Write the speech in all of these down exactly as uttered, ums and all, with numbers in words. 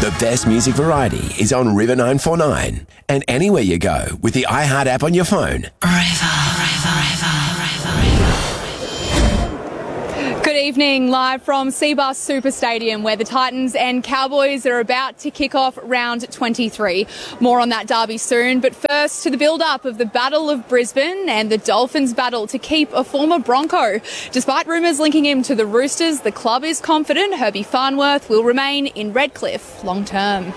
The best music variety is on River nine four nine. And anywhere you go with the iHeart app on your phone. River, River, River, River. Good evening, live from Cbus Super Stadium, where the Titans and Cowboys are about to kick off round twenty-three. More on that derby soon, but first to the build-up of the Battle of Brisbane and the Dolphins' battle to keep a former Bronco. Despite rumours linking him to the Roosters, the club is confident Herbie Farnworth will remain in Redcliffe long-term.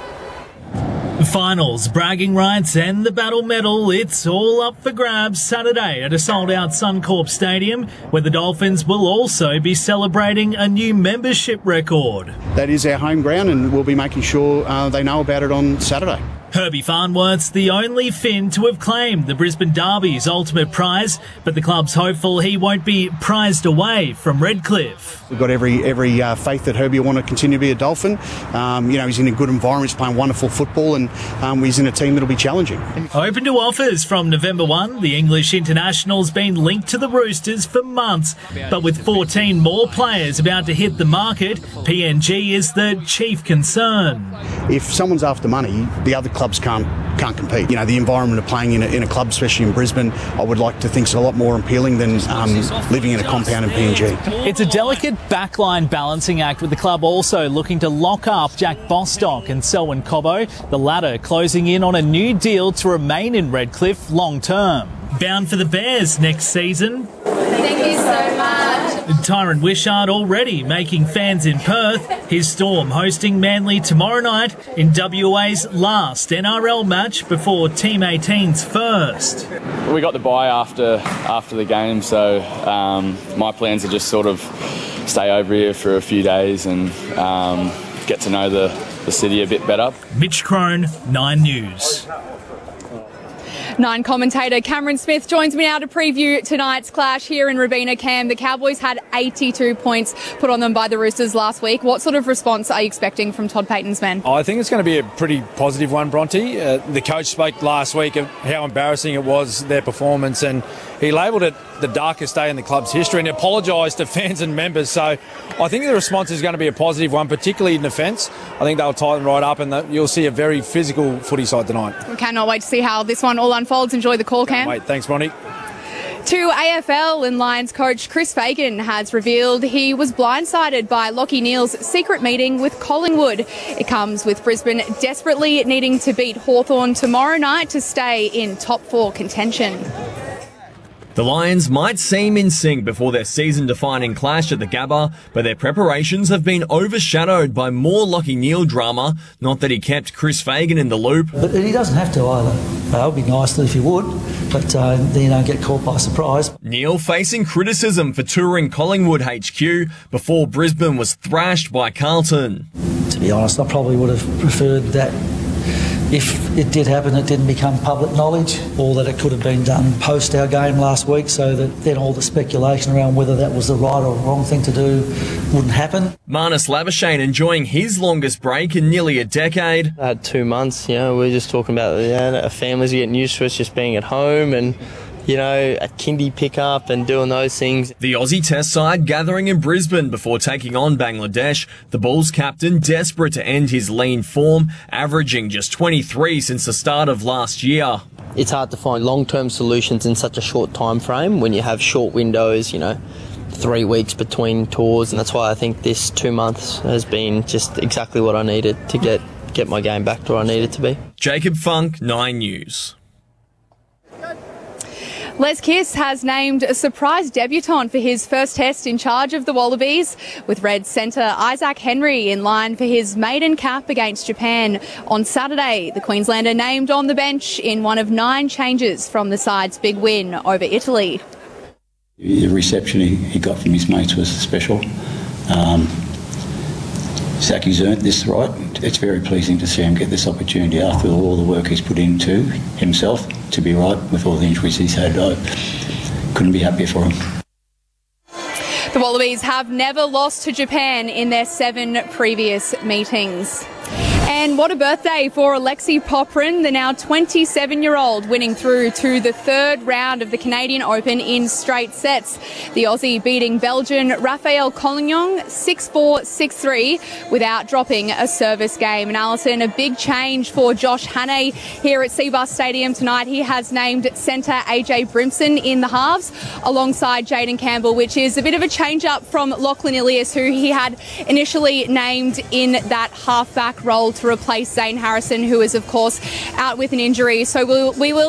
Finals, bragging rights and the battle medal, it's all up for grabs Saturday at a sold-out Suncorp Stadium, where the Dolphins will also be celebrating a new membership record. That is our home ground, and we'll be making sure uh, they know about it on Saturday. Herbie Farnworth's the only Finn to have claimed the Brisbane Derby's ultimate prize, but the club's hopeful he won't be prized away from Redcliffe. We've got every every uh, faith that Herbie will want to continue to be a Dolphin. Um, you know, he's in a good environment, he's playing wonderful football, and um, he's in a team that'll be challenging. Open to offers from November first, the English international's been linked to the Roosters for months, but with fourteen more players about to hit the market, P N G is the chief concern. If someone's after money, the other clubs can't can't compete. You know, the environment of playing in a, in a club, especially in Brisbane, I would like to think is a lot more appealing than um, living in a compound in P N G. It's a delicate backline balancing act, with the club also looking to lock up Jack Bostock and Selwyn Cobbo, the latter closing in on a new deal to remain in Redcliffe long term. Bound for the Bears next season. Thank you so much. Tyron Wishart already making fans in Perth. His Storm hosting Manly tomorrow night in W A's last N R L match before Team eighteen's first. We got the bye after after the game, so um, my plans are just sort of stay over here for a few days and um, get to know the, the city a bit better. Mitch Crone, Nine News. Nine commentator Cameron Smith joins me now to preview tonight's clash here in Robina. Cam, the Cowboys had eighty-two points put on them by the Roosters last week. What sort of response are you expecting from Todd Payten's men? I think it's going to be a pretty positive one, Bronte. Uh, the coach spoke last week of how embarrassing it was, their performance, and he labelled it the darkest day in the club's history and apologised to fans and members. So I think the response is going to be a positive one, particularly in defence. I think they'll tighten right up, and you'll see a very physical footy side tonight. We cannot wait to see how this one all unfolds. Enjoy the call, Cam. Wait, thanks, Bronte. To A F L, and Lions coach Chris Fagan has revealed he was blindsided by Lachie Neale's secret meeting with Collingwood. It comes with Brisbane desperately needing to beat Hawthorn tomorrow night to stay in top four contention. The Lions might seem in sync before their season-defining clash at the Gabba, but their preparations have been overshadowed by more Lachie Neale drama. Not that he kept Chris Fagan in the loop. But he doesn't have to either. Uh, it would be nice if he would, but uh, then you don't get caught by surprise. Neale facing criticism for touring Collingwood H Q before Brisbane was thrashed by Carlton. To be honest, I probably would have preferred that if it did happen, it didn't become public knowledge, or that it could have been done post our game last week, so that then all the speculation around whether that was the right or wrong thing to do wouldn't happen. Marnus Labuschagne enjoying his longest break in nearly a decade. I had two months, you know, we were just talking about, you know, our families are getting used to us just being at home and, you know, a kindy pickup and doing those things. The Aussie Test side gathering in Brisbane before taking on Bangladesh. The Bulls captain desperate to end his lean form, averaging just twenty-three since the start of last year. It's hard to find long-term solutions in such a short time frame when you have short windows, you know, three weeks between tours, and that's why I think this two months has been just exactly what I needed to get, get my game back to where I needed to be. Jacob Funk, Nine News. Les Kiss has named a surprise debutant for his first test in charge of the Wallabies, with Red centre Isaac Henry in line for his maiden cap against Japan on Saturday. The Queenslander named on the bench in one of nine changes from the side's big win over Italy. The reception he, he got from his mates was special. Um, Zacky's earned this right. It's very pleasing to see him get this opportunity after all the work he's put into himself to be right with all the injuries he's had. I couldn't be happier for him. The Wallabies have never lost to Japan in their seven previous meetings. And what a birthday for Alexei Poprin, the now twenty-seven-year-old, winning through to the third round of the Canadian Open in straight sets. The Aussie beating Belgian Raphael Collignon six four, six three without dropping a service game. And Alison, a big change for Josh Hannay here at Seabus Stadium tonight. He has named centre A J Brimson in the halves alongside Jaden Campbell, which is a bit of a change-up from Lachlan Ilias, who he had initially named in that half-back role to replace Zane Harrison, who is, of course, out with an injury. So we'll, we will